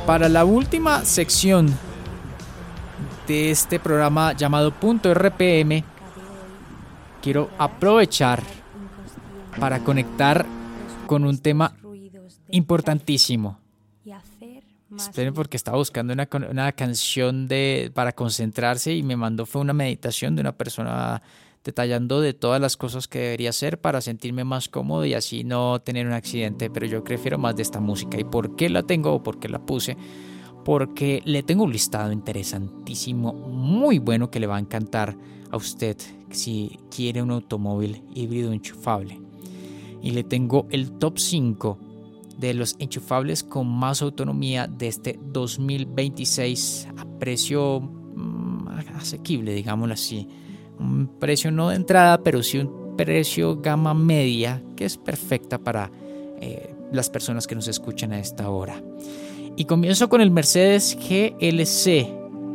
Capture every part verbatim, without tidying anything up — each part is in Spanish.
para la última sección de este programa llamado Punto R P M, quiero aprovechar para conectar con un tema importantísimo. Esperen, porque estaba buscando una, una canción de, para concentrarse, y me mandó fue una meditación de una persona detallando de todas las cosas que debería hacer para sentirme más cómodo y así no tener un accidente. Pero yo prefiero más de esta música. ¿Y por qué la tengo o por qué la puse? Porque le tengo un listado interesantísimo, muy bueno, que le va a encantar a usted si quiere un automóvil híbrido enchufable. Y le tengo el top cinco de los enchufables con más autonomía de este dos mil veintiséis a precio mmm, asequible, digámoslo así. Un precio no de entrada, pero sí un precio gama media, que es perfecta para eh, las personas que nos escuchan a esta hora. Y comienzo con el Mercedes G L C.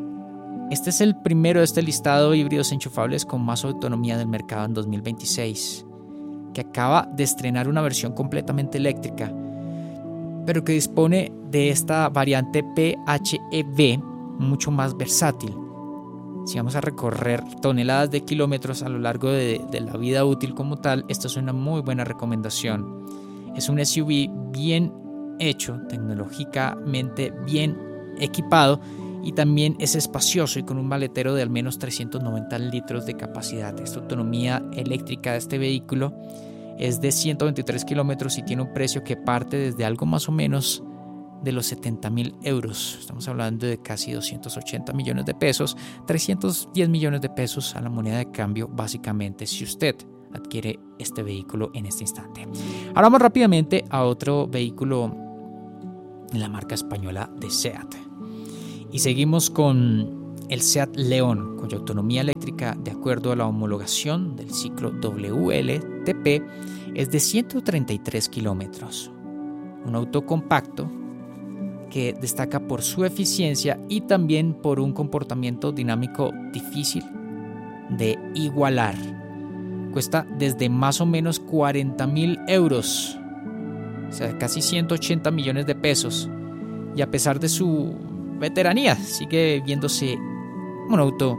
Este es el primero de este listado de híbridos enchufables con más autonomía del mercado en dos mil veintiséis, que acaba de estrenar una versión completamente eléctrica, pero que dispone de esta variante P H E V mucho más versátil. Si vamos a recorrer toneladas de kilómetros a lo largo de, de la vida útil como tal, esta es una muy buena recomendación. Es un S U V bien hecho, tecnológicamente bien equipado, y también es espacioso y con un maletero de al menos trescientos noventa litros de capacidad. Esta autonomía eléctrica de este vehículo es de ciento veintitrés kilómetros y tiene un precio que parte desde algo más o menos de los setenta mil euros. Estamos hablando de casi doscientos ochenta millones de pesos, trescientos diez millones de pesos a la moneda de cambio, básicamente, si usted adquiere este vehículo en este instante. Ahora vamos rápidamente a otro vehículo de la marca española de SEAT. Y seguimos con el SEAT León, cuya autonomía eléctrica, de acuerdo a la homologación del ciclo W L T P, es de ciento treinta y tres kilómetros. Un auto compacto que destaca por su eficiencia y también por un comportamiento dinámico difícil de igualar. Cuesta desde más o menos cuarenta mil euros, o sea, casi ciento ochenta millones de pesos. Y a pesar de su veteranía, sigue viéndose un auto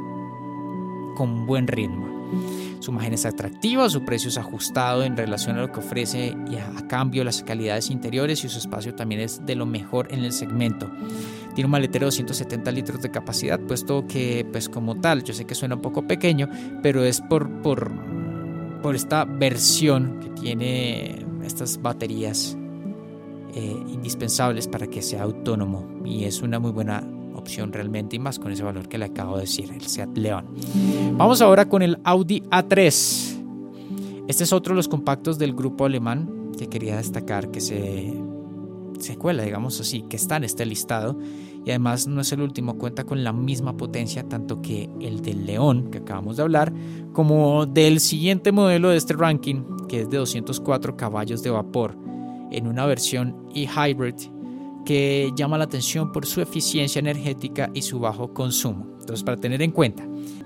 con buen ritmo. Su imagen es atractiva, su precio es ajustado en relación a lo que ofrece, y a, a cambio las calidades interiores y su espacio también es de lo mejor en el segmento. Tiene un maletero de ciento setenta litros de capacidad, puesto que, pues como tal, yo sé que suena un poco pequeño, pero es por, por, por esta versión que tiene estas baterías eh, indispensables para que sea autónomo, y es una muy buena opción realmente, y más con ese valor que le acabo de decir, el SEAT León. Vamos ahora con el Audi A tres. Este es otro de los compactos del grupo alemán que quería destacar, que se, se cuela, digamos así, que está en este listado, y además no es el último, cuenta con la misma potencia tanto que el del León que acabamos de hablar, como del siguiente modelo de este ranking, que es de doscientos cuatro caballos de vapor, en una versión e-hybrid, que llama la atención por su eficiencia energética y su bajo consumo. Entonces, para tener en cuenta,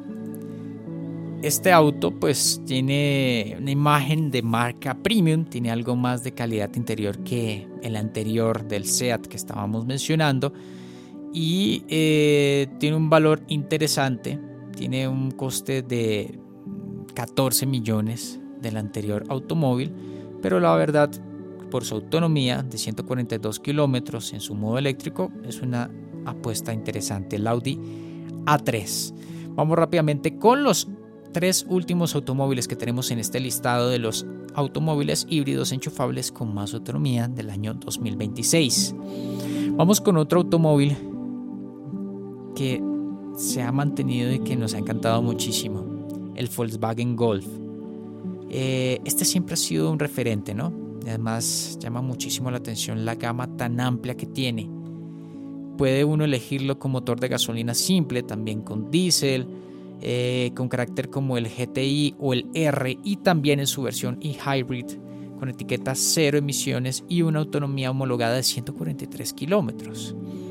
este auto pues tiene una imagen de marca premium, tiene algo más de calidad interior que el anterior del SEAT que estábamos mencionando, y eh, tiene un valor interesante, tiene un coste de catorce millones del anterior automóvil, pero la verdad, por su autonomía de ciento cuarenta y dos kilómetros en su modo eléctrico, es una apuesta interesante, el Audi A tres. Vamos rápidamente con los tres últimos automóviles que tenemos en este listado de los automóviles híbridos enchufables con más autonomía del año dos mil veintiséis. Vamos con otro automóvil que se ha mantenido y que nos ha encantado muchísimo, el Volkswagen Golf. Eh, este siempre ha sido un referente, ¿no? Además, llama muchísimo la atención la gama tan amplia que tiene. Puede uno elegirlo con motor de gasolina simple, también con diésel, eh, con carácter como el G T I o el R, y también en su versión e-hybrid, con etiqueta cero emisiones y una autonomía homologada de ciento cuarenta y tres kilómetros.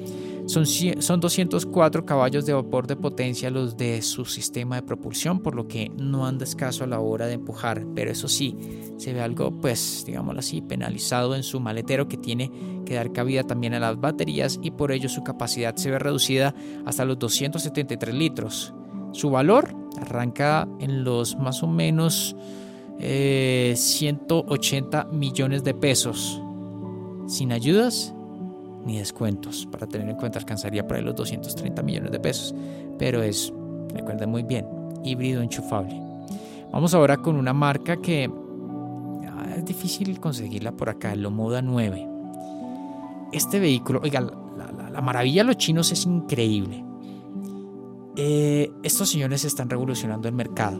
Son, son doscientos cuatro caballos de vapor de potencia los de su sistema de propulsión, por lo que no anda escaso a la hora de empujar, pero eso sí, se ve algo, pues, digámoslo así, penalizado en su maletero, que tiene que dar cabida también a las baterías, y por ello su capacidad se ve reducida hasta los doscientos setenta y tres litros. Su valor arranca en los más o menos eh, ciento ochenta millones de pesos, sin ayudas ni descuentos. Para tener en cuenta, alcanzaría por ahí los doscientos treinta millones de pesos, pero es, recuerden muy bien, híbrido enchufable. Vamos ahora con una marca que ah, es difícil conseguirla por acá, el Lomoda nueve. Este vehículo, oiga, la, la, la maravilla de los chinos es increíble. Eh, estos señores están revolucionando el mercado,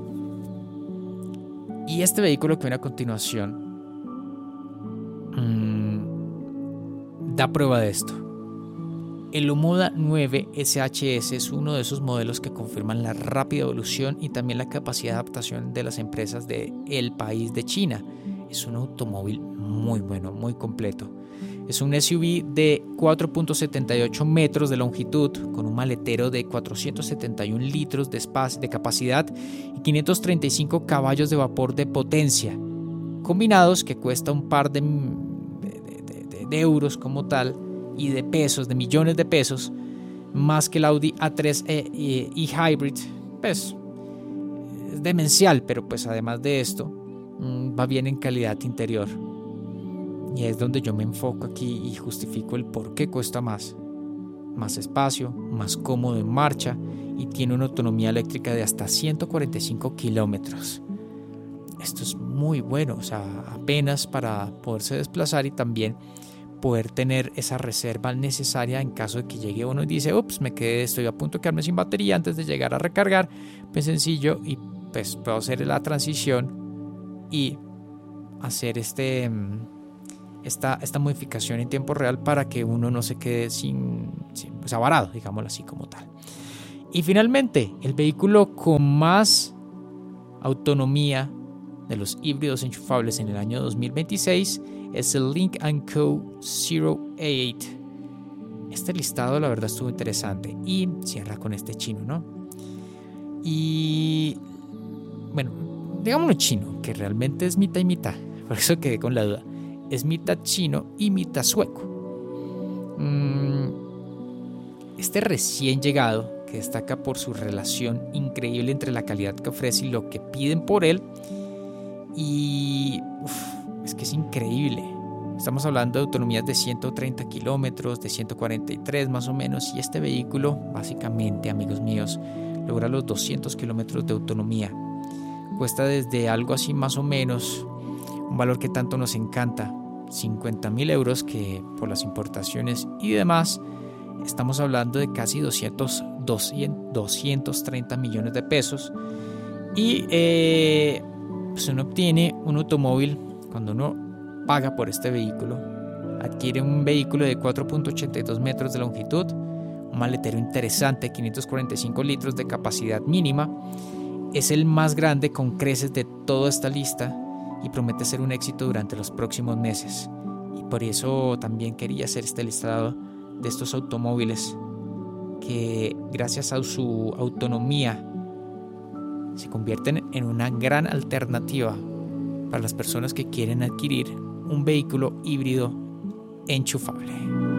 y este vehículo que viene a continuación da prueba de esto. El Lomoda nueve S H S es uno de esos modelos que confirman la rápida evolución y también la capacidad de adaptación de las empresas del país de China. Es un automóvil muy bueno, muy completo. Es un S U V de cuatro punto setenta y ocho metros de longitud, con un maletero de cuatrocientos setenta y un litros de, espacio, de capacidad y quinientos treinta y cinco caballos de vapor de potencia, combinados, que cuesta un par de de euros como tal, y de pesos, de millones de pesos, más que el Audi A tres e, e, e Hybrid. Pues es demencial, pero pues además de esto mmm, va bien en calidad interior, y es donde yo me enfoco aquí y justifico el por qué cuesta más. Más espacio, más cómodo en marcha, y tiene una autonomía eléctrica de hasta ciento cuarenta y cinco kilómetros. Esto es muy bueno, o sea, apenas para poderse desplazar y también poder tener esa reserva necesaria en caso de que llegue uno y dice, ups, me quedé, estoy a punto de quedarme sin batería antes de llegar a recargar. Pues sencillo, y pues puedo hacer la transición y hacer este, esta, esta modificación en tiempo real para que uno no se quede sin, sin pues, avarado, digámoslo así como tal. Y finalmente, el vehículo con más autonomía de los híbridos enchufables en el año dos mil veintiséis es el Lynk and Co cero ocho. Este listado la verdad estuvo interesante y cierra con este chino, ¿no? Y bueno, digámoslo chino, que realmente es mitad y mitad, por eso quedé con la duda. Es mitad chino y mitad sueco. Este recién llegado, que destaca por su relación increíble entre la calidad que ofrece y lo que piden por él, y uf, es que es increíble. Estamos hablando de autonomías de ciento treinta kilómetros, de ciento cuarenta y tres más o menos, y este vehículo básicamente, amigos míos, logra los doscientos kilómetros de autonomía. Cuesta desde algo así más o menos, un valor que tanto nos encanta, cincuenta mil euros, que por las importaciones y demás estamos hablando de casi doscientos, doscientos treinta millones de pesos. Y eh, pues uno obtiene un automóvil, cuando uno paga por este vehículo, adquiere un vehículo de cuatro punto ochenta y dos metros de longitud, un maletero interesante, quinientos cuarenta y cinco litros de capacidad mínima. Es el más grande con creces de toda esta lista y promete ser un éxito durante los próximos meses. Y por eso también quería hacer este listado de estos automóviles que, gracias a su autonomía, se convierten en una gran alternativa para las personas que quieren adquirir un vehículo híbrido enchufable.